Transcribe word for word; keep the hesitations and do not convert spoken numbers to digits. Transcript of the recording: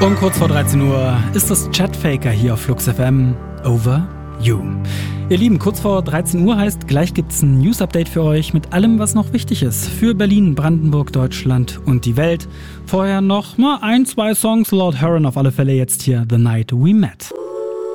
Und kurz vor dreizehn Uhr ist das Chatfaker hier auf Flux F M. Over You. Ihr Lieben, kurz vor dreizehn Uhr heißt, gleich gibt's ein News-Update für euch mit allem, was noch wichtig ist. Für Berlin, Brandenburg, Deutschland und die Welt. Vorher noch mal ein, zwei Songs. Lord Huron auf alle Fälle, jetzt hier The Night We Met.